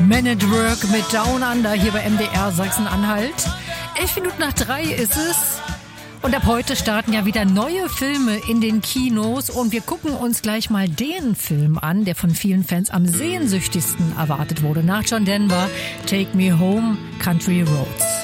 Men at Work mit Down Under hier bei MDR Sachsen-Anhalt. 11 Minuten nach 3 ist es. Und ab heute starten ja wieder neue Filme in den Kinos. Und wir gucken uns gleich mal den Film an, der von vielen Fans am sehnsüchtigsten erwartet wurde. Nach John Denver, Take Me Home, Country Roads.